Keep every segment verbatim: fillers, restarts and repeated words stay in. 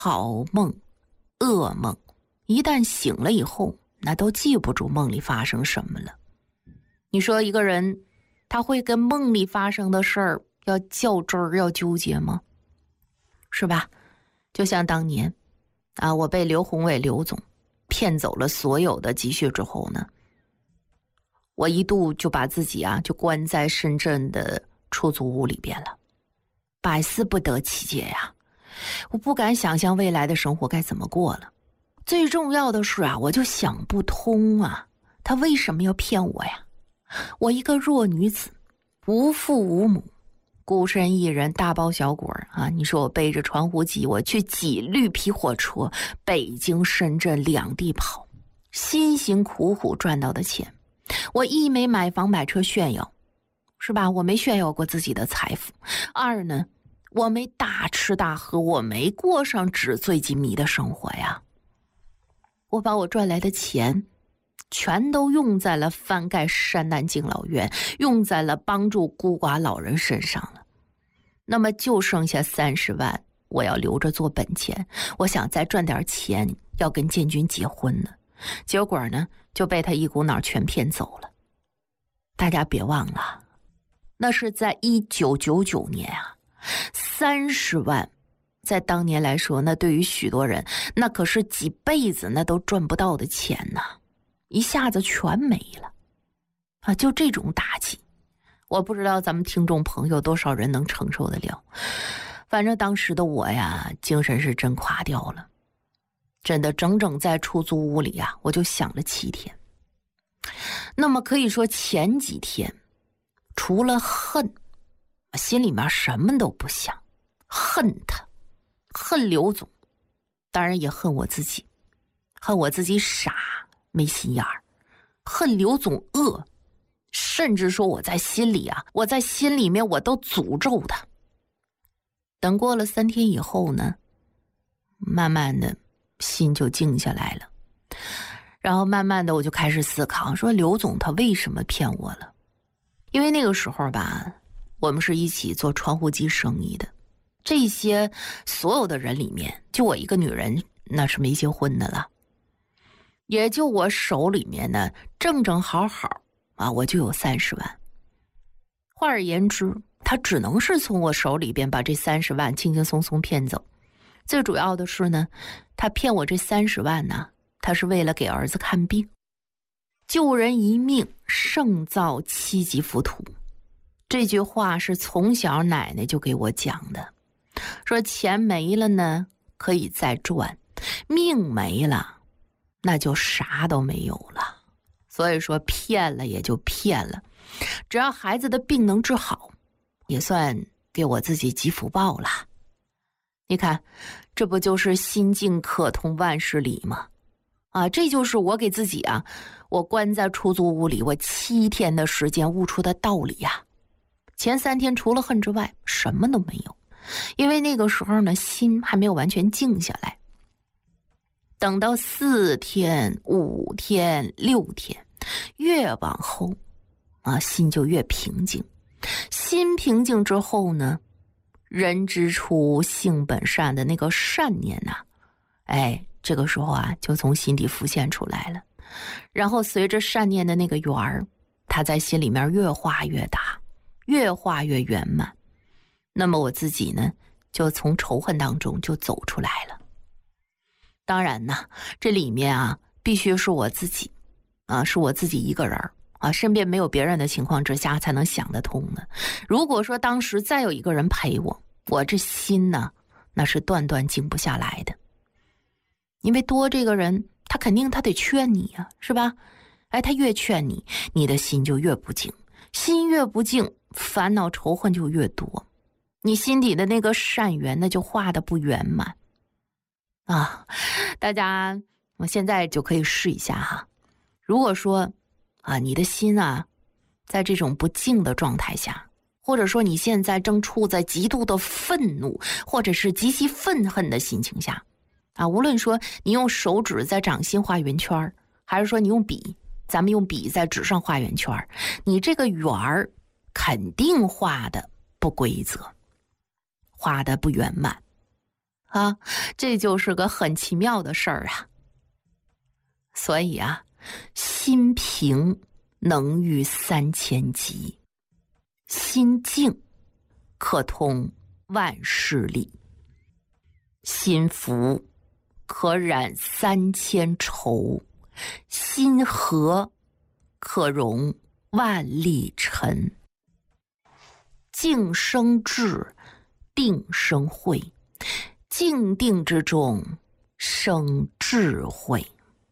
好梦、噩梦，一旦醒了以后，那都记不住梦里发生什么了。你说一个人他会跟梦里发生的事儿要较真儿，要纠结吗？是吧？就像当年啊，我被刘宏伟刘总骗走了所有的积蓄之后呢，我一度就把自己啊就关在深圳的出租屋里边了，百思不得其解呀。我不敢想象未来的生活该怎么过了。最重要的是啊，我就想不通啊，他为什么要骗我呀？我一个弱女子，无父无母，孤身一人，大包小裹啊！你说我背着传呼机，我去挤绿皮火车，北京、深圳两地跑，辛辛苦苦赚到的钱，我一没买房买车炫耀，是吧？我没炫耀过自己的财富。二呢，我没大吃大喝，我没过上纸醉金迷的生活呀。我把我赚来的钱全都用在了翻盖山南敬老院，用在了帮助孤寡老人身上了。那么就剩下三十万，我要留着做本钱。我想再赚点钱，要跟建军结婚呢。结果呢，就被他一股脑全骗走了。大家别忘了，那是在一九九九年啊，三十万。在当年来说，那对于许多人，那可是几辈子那都赚不到的钱呐，一下子全没了啊！就这种打击，我不知道咱们听众朋友多少人能承受得了。反正当时的我呀，精神是真垮掉了，真的整整在出租屋里啊，我就想了七天。那么可以说前几天，除了恨，心里面什么都不想，恨他。恨刘总，当然也恨我自己，恨我自己傻没心眼儿，恨刘总恶，甚至说我在心里啊，我在心里面我都诅咒他。等过了三天以后呢，慢慢的心就静下来了，然后慢慢的我就开始思考，说刘总他为什么骗我了？因为那个时候吧，我们是一起做传呼机生意的。这些所有的人里面，就我一个女人，那是没结婚的了。也就我手里面呢，正正好好啊，我就有三十万。换而言之，他只能是从我手里边把这三十万轻轻松松骗走。最主要的是呢，他骗我这三十万呢，他是为了给儿子看病。救人一命，胜造七级浮屠。这句话是从小奶奶就给我讲的。说钱没了呢，可以再赚，命没了，那就啥都没有了。所以说骗了也就骗了，只要孩子的病能治好，也算给我自己积福报了。你看，这不就是心境可通万事理吗？啊，这就是我给自己啊，我关在出租屋里，我七天的时间悟出的道理呀、啊。前三天除了恨之外，什么都没有。因为那个时候呢，心还没有完全静下来。等到四天、五天、六天，越往后啊，心就越平静。心平静之后呢，人之初性本善的那个善念呐、啊，哎，这个时候啊，就从心底浮现出来了。然后随着善念的那个圆儿，它在心里面越画越大，越画越圆满。那么我自己呢，就从仇恨当中就走出来了。当然呢，这里面啊，必须是我自己啊，是我自己一个人啊，身边没有别人的情况之下才能想得通的。如果说当时再有一个人陪我，我这心呢，那是断断静不下来的。因为多这个人，他肯定他得劝你啊，是吧？哎，他越劝你，你的心就越不静，心越不静，烦恼仇恨就越多。你心底的那个善缘那就画得不圆满啊！大家我现在就可以试一下哈。如果说啊，你的心啊在这种不静的状态下，或者说你现在正处在极度的愤怒或者是极其愤恨的心情下啊，无论说你用手指在掌心画圆圈，还是说你用笔，咱们用笔在纸上画圆圈，你这个圆儿肯定画的不规则，画的不圆满啊，这就是个很奇妙的事儿啊。所以啊，心平能御三千疾，心静可通万事理，心服可染三千愁，心和可容万里尘。静生智，定生慧，静定之中生智慧。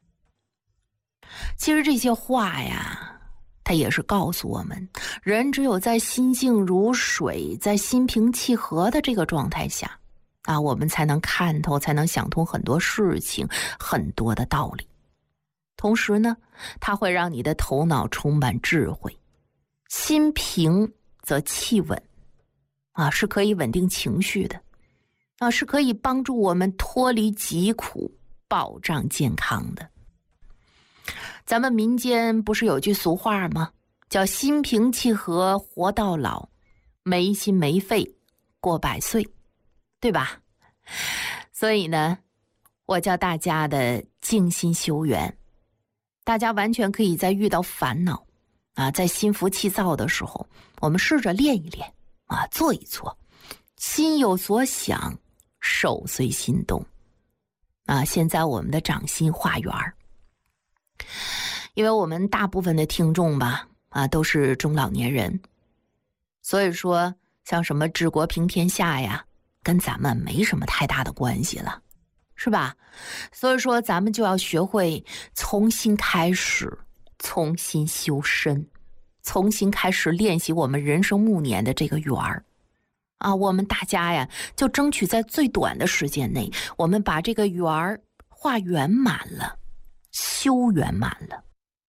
其实这些话呀，它也是告诉我们，人只有在心静如水，在心平气和的这个状态下啊，我们才能看透，才能想通很多事情，很多的道理。同时呢，它会让你的头脑充满智慧。心平则气稳啊，是可以稳定情绪的啊，是可以帮助我们脱离疾苦，保障健康的。咱们民间不是有句俗话吗？叫心平气和活到老，没心没肺过百岁，对吧？所以呢，我教大家的静心修缘，大家完全可以在遇到烦恼啊，在心浮气躁的时候，我们试着练一练啊，做一做，心有所想，手随心动啊。现在我们的掌心画圆儿，因为我们大部分的听众吧啊都是中老年人，所以说像什么治国平天下呀，跟咱们没什么太大的关系了，是吧？所以说咱们就要学会从新开始，重新修身，重新开始练习我们人生暮年的这个圆儿啊。我们大家呀，就争取在最短的时间内，我们把这个圆儿画圆满了，修圆满了。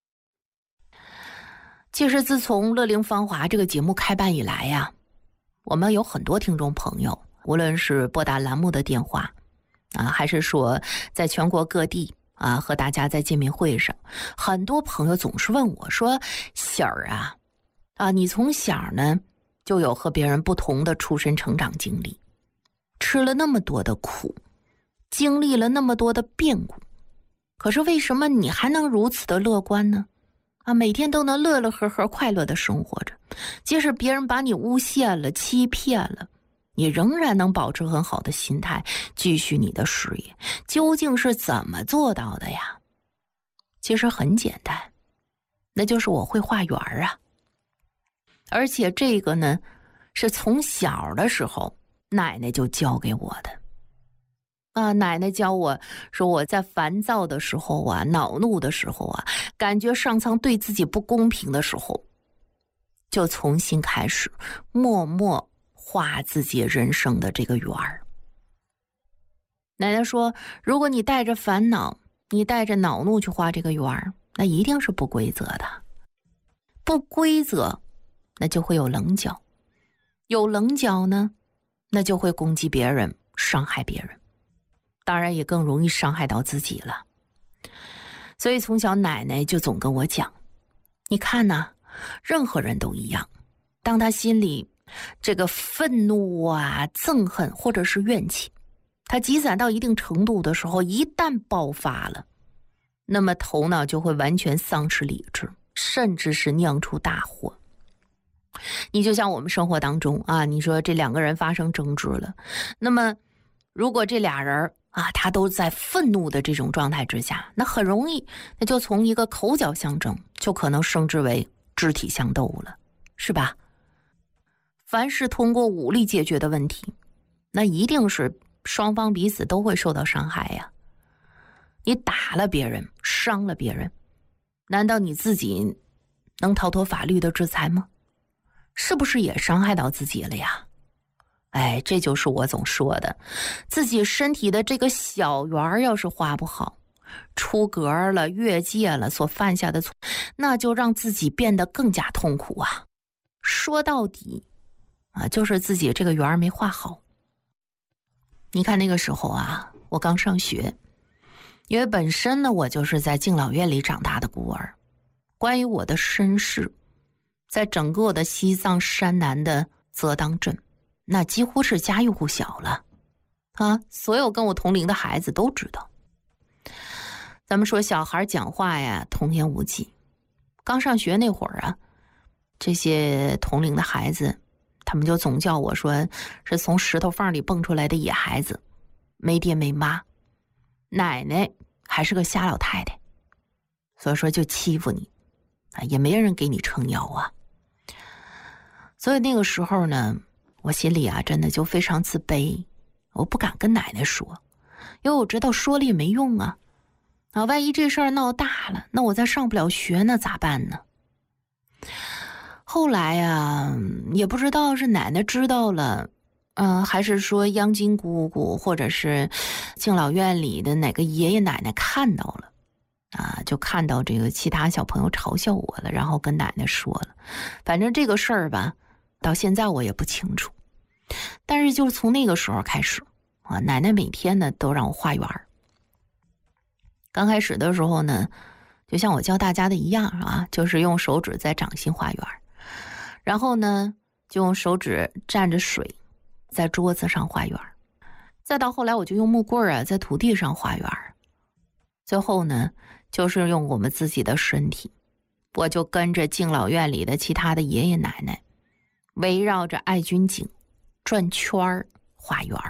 其实自从《乐龄芳华》这个节目开办以来呀，我们有很多听众朋友，无论是拨打栏目的电话啊，还是说在全国各地啊和大家在见面会上，很多朋友总是问我说：“喜儿啊，啊，你从小呢就有和别人不同的出身成长经历，吃了那么多的苦，经历了那么多的变故，可是为什么你还能如此的乐观呢？啊，每天都能乐乐呵呵快乐的生活着，即使别人把你诬陷了，欺骗了，你仍然能保持很好的心态，继续你的事业，究竟是怎么做到的呀？其实很简单，那就是我会画圆儿啊。而且这个呢，是从小的时候奶奶就教给我的啊。奶奶教我说，我在烦躁的时候啊，恼怒的时候啊，感觉上苍对自己不公平的时候，就重新开始默默画自己人生的这个圆儿。奶奶说，如果你带着烦恼，你带着恼怒去画这个圆儿，那一定是不规则的。不规则，那就会有棱角，有棱角呢，那就会攻击别人，伤害别人，当然也更容易伤害到自己了。所以从小奶奶就总跟我讲，你看呐，任何人都一样，当他心里这个愤怒啊、憎恨或者是怨气，他积攒到一定程度的时候，一旦爆发了，那么头脑就会完全丧失理智，甚至是酿出大祸。你就像我们生活当中啊，你说这两个人发生争执了，那么如果这俩人啊，他都在愤怒的这种状态之下，那很容易那就从一个口角相争就可能升至为肢体相斗了，是吧？凡是通过武力解决的问题，那一定是双方彼此都会受到伤害呀。你打了别人，伤了别人，难道你自己能逃脱法律的制裁吗？是不是也伤害到自己了呀？哎，这就是我总说的，自己身体的这个小圆要是画不好，出格了、越界了，所犯下的错，那就让自己变得更加痛苦啊。说到底啊，就是自己这个圆没画好。你看那个时候啊，我刚上学，因为本身呢，我就是在敬老院里长大的孤儿，关于我的身世，在整个的西藏山南的泽当镇，那几乎是家喻户晓了啊，所有跟我同龄的孩子都知道。咱们说小孩讲话呀，童言无忌。刚上学那会儿啊，这些同龄的孩子，他们就总叫我说是从石头缝里蹦出来的野孩子，没爹没妈，奶奶还是个瞎老太太，所以说就欺负你啊，也没人给你撑腰啊。所以那个时候呢，我心里啊真的就非常自卑，我不敢跟奶奶说，因为我知道说了也没用啊。啊，万一这事儿闹大了，那我再上不了学，那咋办呢？后来呀，也不知道是奶奶知道了，嗯、呃，还是说央金姑姑或者是敬老院里的哪个爷爷奶奶看到了，啊，就看到这个其他小朋友嘲笑我了，然后跟奶奶说了。反正这个事儿吧，到现在我也不清楚。但是就是从那个时候开始，啊，奶奶每天呢都让我画圆儿。刚开始的时候呢，就像我教大家的一样啊，就是用手指在掌心画圆，然后呢就用手指蘸着水在桌子上画圆，再到后来我就用木棍啊在土地上画圆，最后呢就是用我们自己的身体，我就跟着敬老院里的其他的爷爷奶奶围绕着爱军井转圈画圆。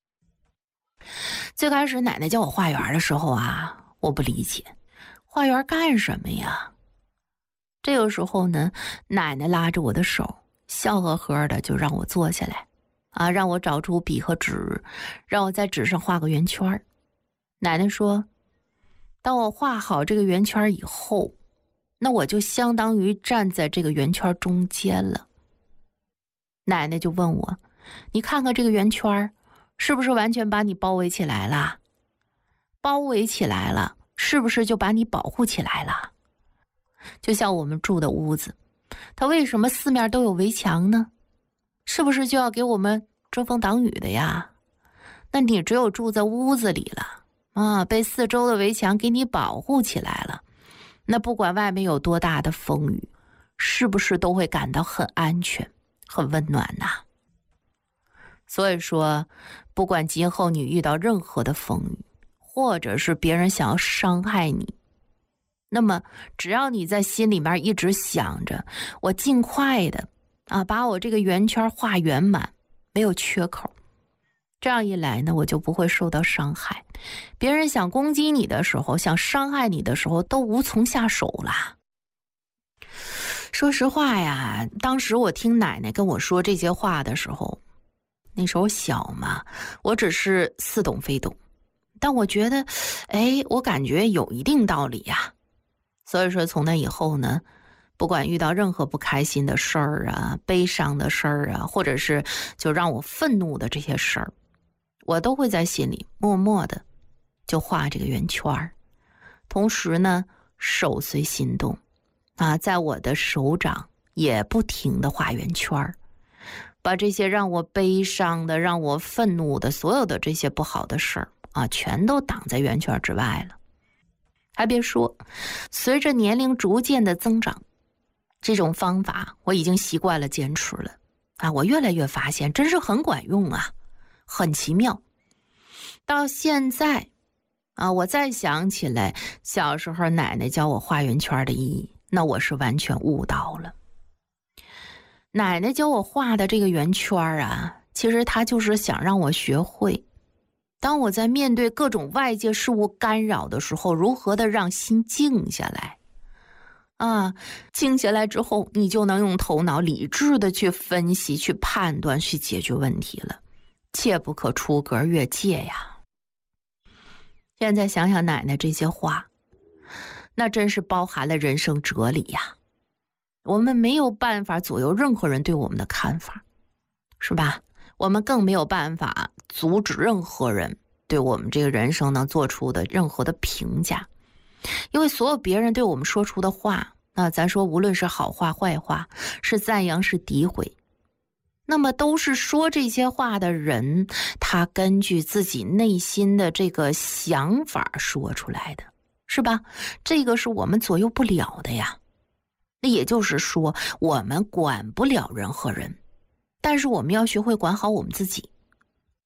最开始奶奶叫我画圆的时候啊，我不理解，画圆干什么呀？这个时候呢，奶奶拉着我的手，笑呵呵的就让我坐下来，啊，让我找出笔和纸，让我在纸上画个圆圈。奶奶说，当我画好这个圆圈以后，那我就相当于站在这个圆圈中间了。奶奶就问我，你看看这个圆圈，是不是完全把你包围起来了？包围起来了，是不是就把你保护起来了？就像我们住的屋子，它为什么四面都有围墙呢？是不是就要给我们遮风挡雨的呀？那你只有住在屋子里了啊，被四周的围墙给你保护起来了，那不管外面有多大的风雨，是不是都会感到很安全、很温暖呐？所以说，不管今后你遇到任何的风雨，或者是别人想要伤害你，那么只要你在心里面一直想着，我尽快的啊把我这个圆圈画圆满，没有缺口，这样一来呢，我就不会受到伤害。别人想攻击你的时候，想伤害你的时候，都无从下手啦。说实话呀，当时我听奶奶跟我说这些话的时候，那时候小嘛，我只是似懂非懂，但我觉得，哎，我感觉有一定道理呀。所以说从那以后呢，不管遇到任何不开心的事儿啊、悲伤的事儿啊，或者是就让我愤怒的这些事儿，我都会在心里默默的就画这个圆圈儿，同时呢，手随心动啊，在我的手掌也不停的画圆圈儿，把这些让我悲伤的、让我愤怒的所有的这些不好的事儿啊，全都挡在圆圈之外了。还别说，随着年龄逐渐的增长，这种方法我已经习惯了坚持了啊，我越来越发现真是很管用啊，很奇妙。到现在啊，我再想起来小时候奶奶教我画圆圈的意义，那我是完全悟到了。奶奶教我画的这个圆圈啊，其实她就是想让我学会，当我在面对各种外界事物干扰的时候，如何的让心静下来啊，静下来之后，你就能用头脑理智的去分析、去判断、去解决问题了，切不可出格越界呀。现在想想奶奶这些话，那真是包含了人生哲理呀。我们没有办法左右任何人对我们的看法，是吧？我们更没有办法阻止任何人对我们这个人生能做出的任何的评价，因为所有别人对我们说出的话，那咱说无论是好话坏话，是赞扬是诋毁，那么都是说这些话的人他根据自己内心的这个想法说出来的，是吧？这个是我们左右不了的呀。那也就是说，我们管不了任何人，但是我们要学会管好我们自己。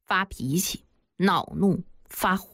发脾气、恼怒、发火。